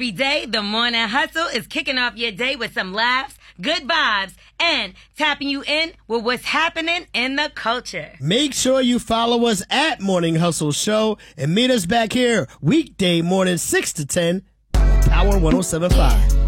Every day, the Morning Hustle is kicking off your day with some laughs, good vibes, and tapping you in with what's happening in the culture. Make sure you follow us at Morning Hustle Show and meet us back here weekday morning 6 to 10, Power 107.5.